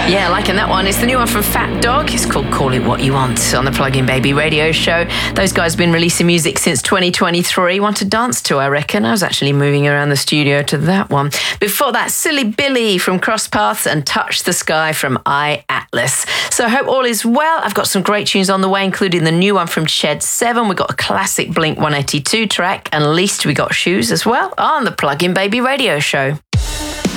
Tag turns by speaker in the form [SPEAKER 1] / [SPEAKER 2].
[SPEAKER 1] Yeah, liking that one. It's the new one from Fat Dog. It's called Call It What You Want on the Plug-in Baby radio show. Those guys have been releasing music since 2023. One to dance to, I reckon. I was actually moving around the studio to that one. Before that, Silly Billy from Cross Paths and Touch the Sky from iAtlas. So I hope all is well. I've got some great tunes on the way, including the new one from Shed 7. We've got a classic Blink 182 track, and Least we got Shoes as well on the Plug-in Baby radio show.